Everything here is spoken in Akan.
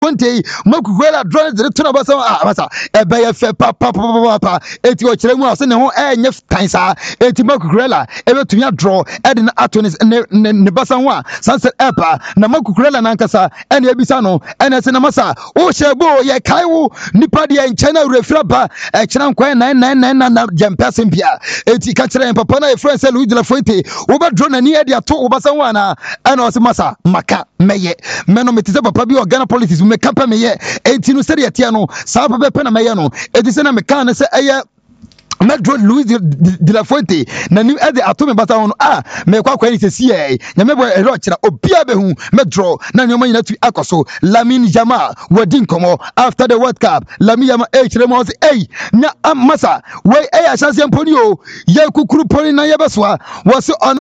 Fonte Makuela draw the Tunabasa Masa Ebefe Papa Eti Ochiremu Ase ne ho enye kansa Eti Makuela ebetunya draw Edin Atonis ne basanwa Sunset Epa na Makuela nankasa ene ebisa no ene se na masa o shebo ye kaiwo nipa de enchena refraba echena nkwan 999 na jempese mpia eti ka kire papa na e friend say Louis de la Fuente wo be draw na ni e de ato wo basanwa na ene o se masa maka meye meno metize papa bi Ghana politics me kapa meye enti no se de atia no sa papa pe na meye no eti se na me kan se eye Medro Louis de la Fuente na ni e de ato me basa wono me kwa ni se sie nyame bo ero kira obia behu Medro na nyoma nyina tu akoso Lamine Yamal wadin komo after the World Cup Lamine Yamal kire mo say nya masa we ahyanse mponi o ye kukuru poni na ye besoa wo se